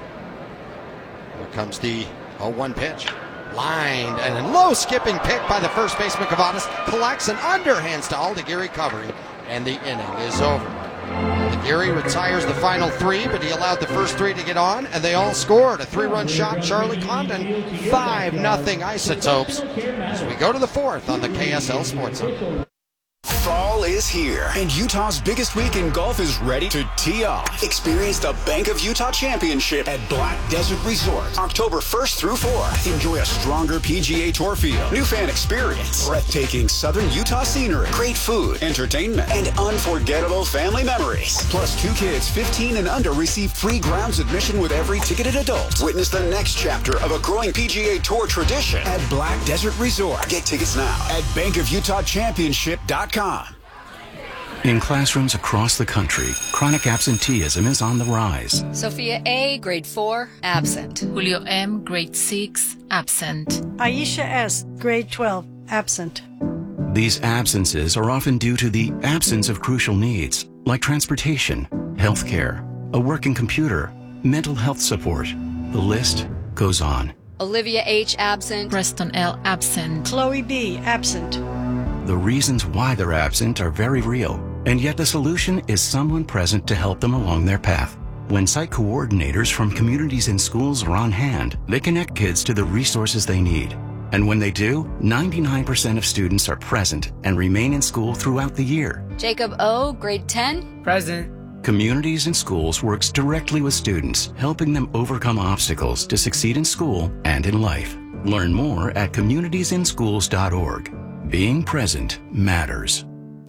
Here comes the 0-1 pitch. Lined and a low skipping pick by the first baseman Cavadas. Collects and underhands to Aldigueri covering, and the inning is over. Aldigueri retires the final 3, but he allowed the first 3 to get on, and they all scored. A 3-run shot, Charlie Condon, 5-0 Isotopes, as we go to the 4th on the KSL Sports Zone. Fall is here, and Utah's biggest week in golf is ready to tee off. Experience the Bank of Utah Championship at Black Desert Resort, October 1st through 4th. Enjoy a stronger PGA Tour field, new fan experience, breathtaking southern Utah scenery, great food, entertainment, and unforgettable family memories. Plus, 2 kids 15 and under receive free grounds admission with every ticketed adult. Witness the next chapter of a growing PGA Tour tradition at Black Desert Resort. Get tickets now at bankofutahchampionship.com. In classrooms across the country, chronic absenteeism is on the rise. Sophia A., grade 4, absent. Julio M., grade 6, absent. Aisha S., grade 12, absent. These absences are often due to the absence of crucial needs, like transportation, health care, a working computer, mental health support. The list goes on. Olivia H., absent. Preston L., absent. Chloe B., absent. The reasons why they're absent are very real, and yet the solution is someone present to help them along their path. When site coordinators from communities and schools are on hand, they connect kids to the resources they need. And when they do, 99% of students are present and remain in school throughout the year. Jacob O., grade 10, present. Communities and Schools works directly with students, helping them overcome obstacles to succeed in school and in life. Learn more at communitiesinschools.org. Being present matters.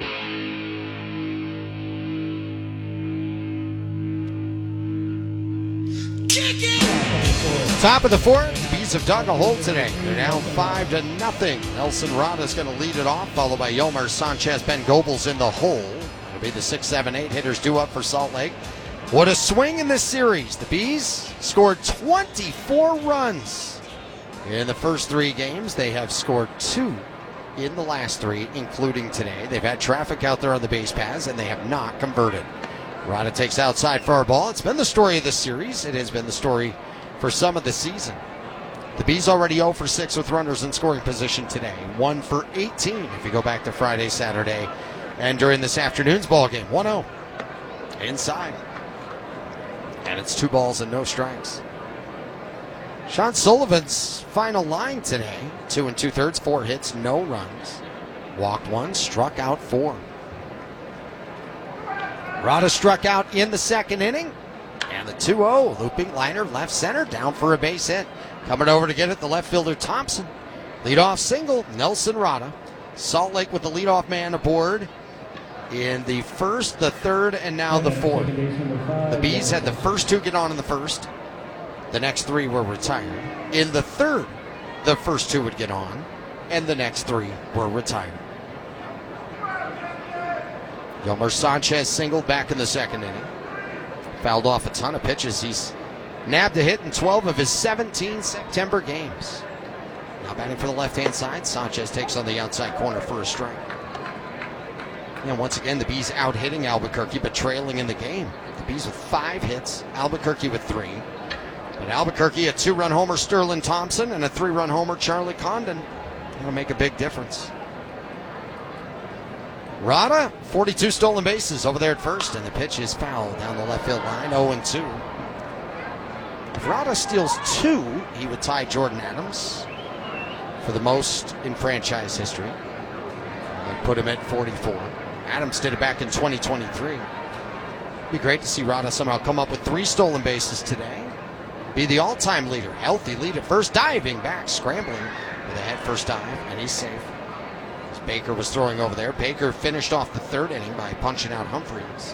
Top of the 4th, the Bees have dug a hole today. They're down 5-0. Nelson Rada is going to lead it off, followed by Yomar Sanchez. Ben Goebel's in the hole. It'll be the 6, 7, 8 hitters due up for Salt Lake. What a swing in this series. The Bees scored 24 runs in the first 3 games. They have scored 2 in the last 3, including today. They've had traffic out there on the base paths, and they have not converted. Rada takes outside for a ball. It's been the story of this series. It has been the story for some of the season. The Bees already 0 for 6 with runners in scoring position today. 1 for 18 if you go back to Friday, Saturday, and during this afternoon's ball game. 1-0 inside. And it's 2 balls and no strikes. Sean Sullivan's final line today, 2 2/3, 4 hits, no runs. Walked 1, struck out 4. Rada struck out in the second inning. And the 2-0, looping liner, left center, down for a base hit. Coming over to get it, the left fielder Thompson. Leadoff single, Nelson Rada. Salt Lake with the leadoff man aboard in the first, the third, and now the 4th. The Bees had the first 2 get on in the first. The next 3 were retired. In the third, the first 2 would get on, and the next 3 were retired. Yomar Sanchez singled back in the second inning. Fouled off a ton of pitches. He's nabbed a hit in 12 of his 17 September games. Now batting for the left-hand side, Sanchez takes on the outside corner for a strike. And once again, the Bees out-hitting Albuquerque, but trailing in the game. The Bees with 5 hits, Albuquerque with 3. But Albuquerque, a 2-run homer, Sterling Thompson, and a 3-run homer, Charlie Condon. That'll make a big difference. Rada, 42 stolen bases over there at first, and the pitch is fouled down the left field line, 0-2. If Rada steals 2, he would tie Jordan Adams for the most in franchise history. And put him at 44. Adams did it back in 2023. It'd be great to see Rada somehow come up with 3 stolen bases today. Be the all-time leader. Healthy lead at first, diving back, scrambling with a head-first dive, and he's safe. Baker was throwing over there. Baker finished off the third inning by punching out Humphreys.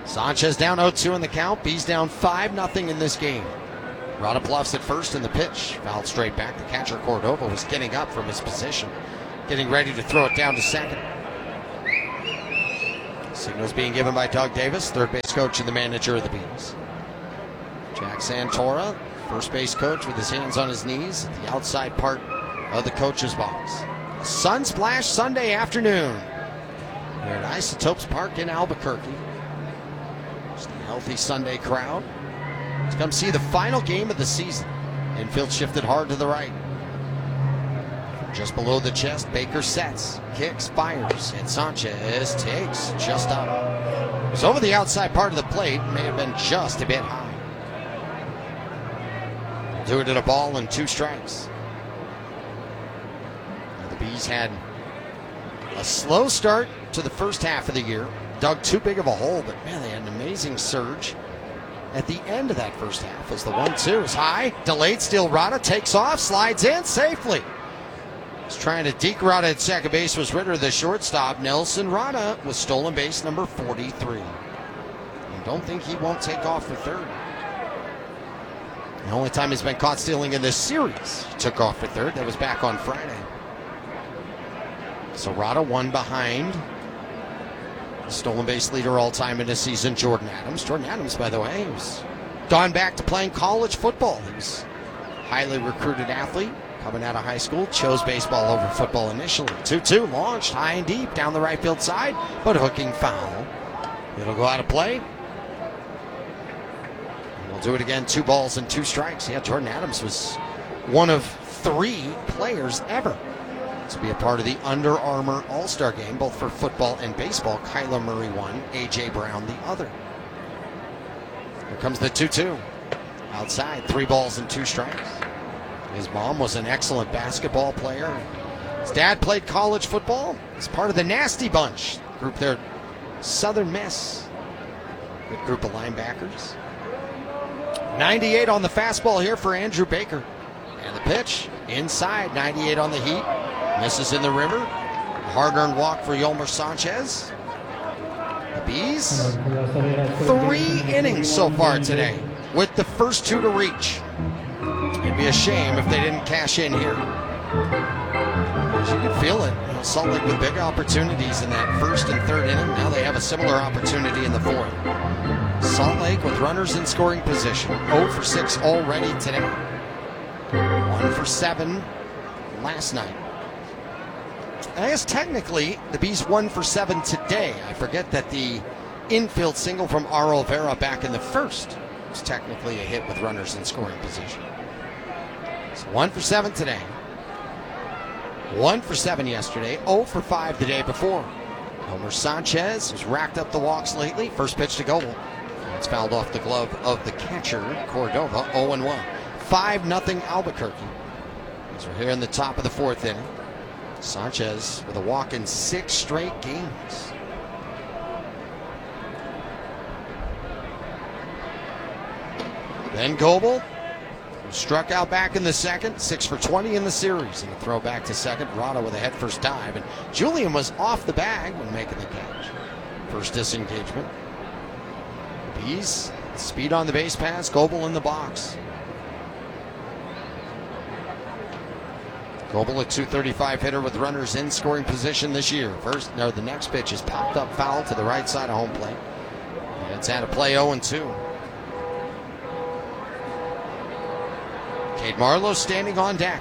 Sanchez down 0-2 in the count. Bees down 5-0 in this game. Rada bluffs at first, and the pitch fouled straight back. The catcher Cordova was getting up from his position, getting ready to throw it down to second. Signals being given by Doug Davis, third base coach and the manager of the Bees. Jack Santora, first base coach, with his hands on his knees at the outside part of the coach's box. A sun splash Sunday afternoon here at Isotopes Park in Albuquerque. Just a healthy Sunday crowd to come see the final game of the season. Infield shifted hard to the right. Just below the chest, Baker sets, kicks, fires, and Sanchez takes just up. It was over the outside part of the plate, may have been just a bit high. Do it at a ball and 2 strikes. The Bees had a slow start to the first half of the year. Dug too big of a hole, but man, they had an amazing surge at the end of that first half as the 1-2 is high. Delayed steal. Rada takes off, slides in safely. He's trying to deke Rada at second base was Ritter, the shortstop. Nelson Rada with stolen base number 43. I don't think he won't take off for third. The only time he's been caught stealing in this series, he took off for third. That was back on Friday. So Rada one behind the stolen base leader all time in this season, Jordan Adams. Jordan Adams, by the way, has gone back to playing college football. He was a highly recruited athlete coming out of high school. Chose baseball over football initially. 2-2 launched high and deep down the right field side, but hooking foul. It'll go out of play. Do it again, 2 balls and 2 strikes. Yeah, Jordan Adams was one of 3 players ever to be a part of the Under Armour All-Star Game, both for football and baseball. Kyler Murray one, A.J. Brown the other. Here comes the 2-2. Outside, 3 balls and 2 strikes. His mom was an excellent basketball player. His dad played college football. He's part of the Nasty Bunch group there, Southern Miss. Good group of linebackers. 98 on the fastball here for Andrew Baker. And the pitch inside, 98 on the heat. Misses in the river. A hard-earned walk for Yolmer Sanchez. The Bees, 3 innings so far today, with the first 2 to reach. It'd be a shame if they didn't cash in here. You can feel it. Salt Lake with big opportunities in that first and third inning. Now they have a similar opportunity in the fourth. Salt Lake with runners in scoring position. 0 for 6 already today. 1 for 7 last night. I guess technically the Bees 1 for 7 today. I forget that the infield single from Arl Vera back in the first was technically a hit with runners in scoring position. So 1 for 7 today. 1 for 7 yesterday. 0 for 5 the day before. Yolmer Sanchez has racked up the walks lately. First pitch to Goebel. It's fouled off the glove of the catcher, Cordova, 0-1. 5-0 Albuquerque. As we're here in the top of the fourth inning. Sanchez with a walk in 6 straight games. Then Goebel, who struck out back in the second, 6 for 20 in the series. And a throw back to second, Rada with a head first dive. And Julian was off the bag when making the catch. First disengagement. Bees, speed on the base pass, Goebel in the box. Goebel, a .235 hitter with runners in scoring position this year. The next pitch is popped up foul to the right side of home plate. And it's out of play 0-2. Cade Marlowe standing on deck.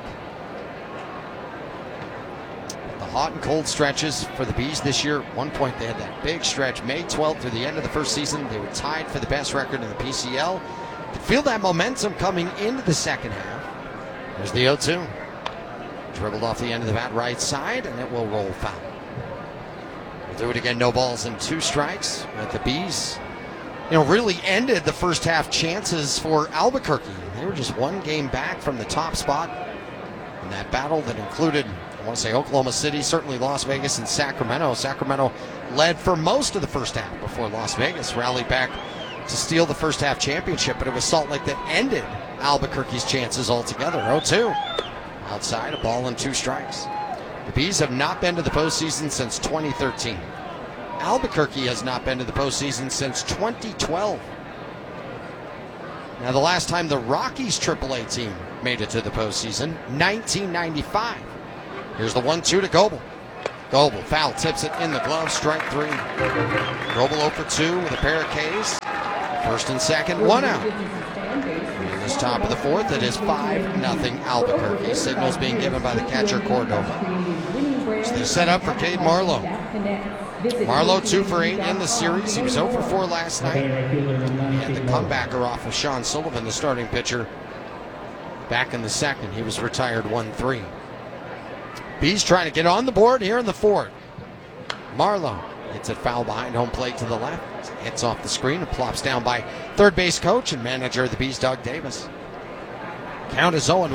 The hot and cold stretches for the Bees this year. At one point they had that big stretch, May 12th through the end of the first season. They were tied for the best record in the PCL. You feel that momentum coming into the second half. There's the 0-2. Dribbled off the end of the bat right side, and it will roll foul. We'll do it again, no balls and 2 strikes. But the Bees, really ended the first half chances for Albuquerque. They were just 1 game back from the top spot in that battle that included, I want to say, Oklahoma City, certainly Las Vegas and Sacramento. Sacramento led for most of the first half before Las Vegas rallied back to steal the first half championship, but it was Salt Lake that ended Albuquerque's chances altogether. 0-2. Outside, a ball and 2 strikes. The Bees have not been to the postseason since 2013. Albuquerque has not been to the postseason since 2012. Now, the last time the Rockies AAA team made it to the postseason, 1995. Here's the 1-2 to Goebel. Goebel foul, tips it in the glove, strike 3. Goebel 0 for 2 with a pair of Ks. First and second, 1 out. In this top of the fourth, it is 5-0 Albuquerque. Signals being given by the catcher Cordova. So they set up for Cade Marlowe. Marlowe 2 for 8 in the series. He was 0 for 4 last night. And the comebacker off of Sean Sullivan, the starting pitcher, back in the second. He was retired 1-3. Bees trying to get on the board here in the fourth. Marlowe hits it foul behind home plate to the left. Hits off the screen and plops down by third base coach and manager of the Bees, Doug Davis. Count is 0-1.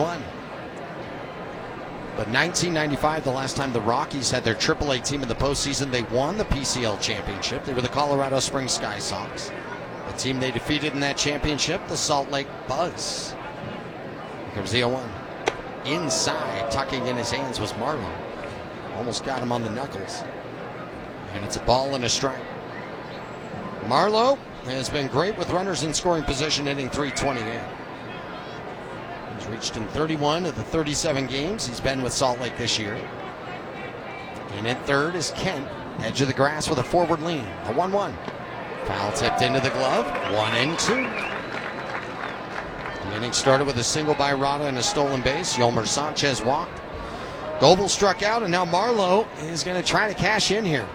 But 1995, the last time the Rockies had their AAA team in the postseason, they won the PCL championship. They were the Colorado Springs Sky Sox. The team they defeated in that championship, the Salt Lake Buzz. Here comes the 0-1. Inside, tucking in his hands was Marlowe. Almost got him on the knuckles. And it's a ball and a strike. Marlowe has been great with runners in scoring position, hitting .328. He's reached in 31 of the 37 games he's been with Salt Lake this year. And at third is Kent, edge of the grass with a forward lean. A 1-1. Foul tipped into the glove. 1-2. The inning started with a single by Rada and a stolen base. Yolmer Sanchez walked. Goebel struck out, and now Marlowe is going to try to cash in here.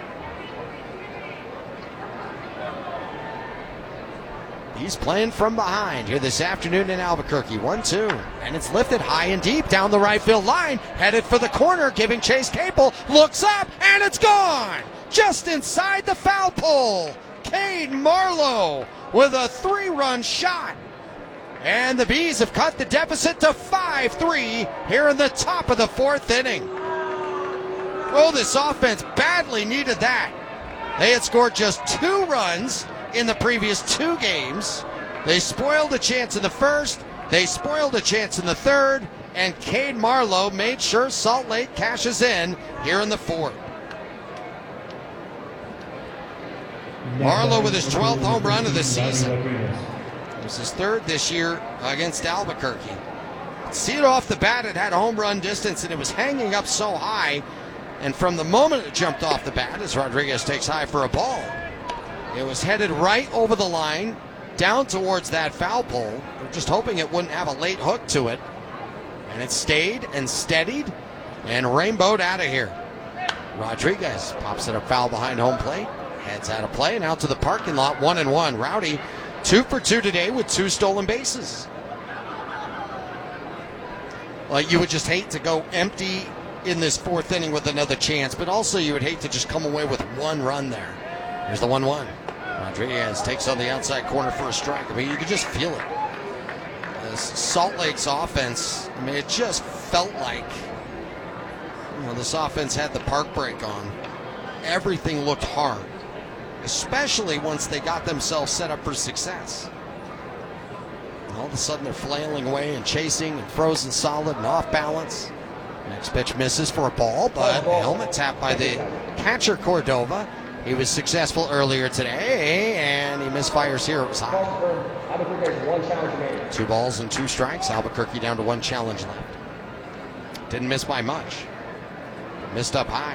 He's playing from behind here this afternoon in Albuquerque. 1-2. And it's lifted high and deep down the right field line. Headed for the corner, giving chase. Capel looks up, and it's gone. Just inside the foul pole. Cade Marlowe with a 3-run shot. And the Bees have cut the deficit to 5-3 here in the top of the fourth inning. Oh, this offense badly needed that. They had scored just 2 runs in the previous 2 games. They spoiled a chance in the first, they spoiled a chance in the third, and Cade Marlowe made sure Salt Lake cashes in here in the fourth. Marlowe with his 12th home run of the season. It was his 3rd this year against Albuquerque. See it off the bat, it had home run distance, and it was hanging up so high, and from the moment it jumped off the bat, as Rodriguez takes high for a ball, it was headed right over the line, down towards that foul pole. They're just hoping it wouldn't have a late hook to it. And it stayed and steadied and rainbowed out of here. Rodriguez pops it up foul behind home plate. Heads out of play and out to the parking lot, 1-1. Rowdy, 2 for 2 today with 2 stolen bases. Well, you would just hate to go empty in this fourth inning with another chance, but also you would hate to just come away with 1 run there. Here's the 1-1. Rodriguez takes on the outside corner for a strike. I mean, you could just feel it. This Salt Lake's offense, I mean, it just felt like, this offense had the park brake on. Everything looked hard, especially once they got themselves set up for success. And all of a sudden, they're flailing away and chasing and frozen solid and off balance. Next pitch misses for a ball, but a helmet tap by the catcher Cordova. He was successful earlier today, and he misfires here. It was high. 2 balls and 2 strikes. Albuquerque down to 1 challenge left. Didn't miss by much. Missed up high.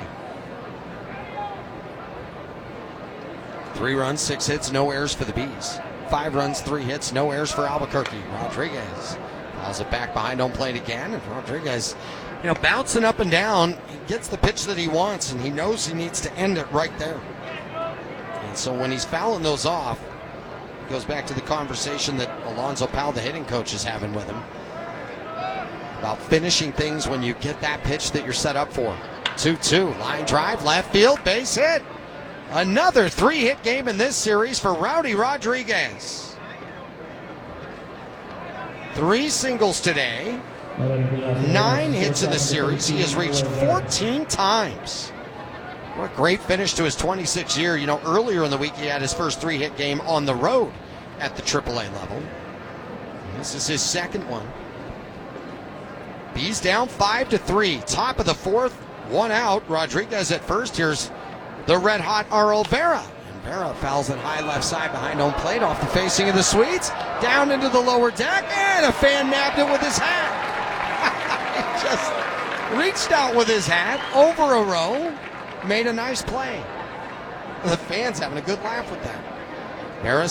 3 runs, 6 hits, no errors for the Bees. 5 runs, 3 hits, no errors for Albuquerque. Rodriguez fouls it back behind home plate again, and Rodriguez, bouncing up and down. He gets the pitch that he wants, and he knows he needs to end it right there. And so when he's fouling those off, it goes back to the conversation that Alonzo Powell, the hitting coach, is having with him about finishing things when you get that pitch that you're set up for. 2-2, line drive, left field, base hit. Another 3-hit game in this series for Rowdy Rodriguez. 3 singles today. 9 hits in the series. He has reached 14 times. What a great finish to his 26th year. Earlier in the week he had his first 3-hit game on the road at the AAA level. This is his 2nd one. Bees down 5-3. Top of the 4th, 1 out. Rodriguez at first. Here's the red-hot Arl Vera. And Vera fouls it high left side behind home plate off the facing of the Swedes. Down into the lower deck, and a fan nabbed it with his hat. He just reached out with his hat over a row, made a nice play. The fans having a good laugh with that. Vera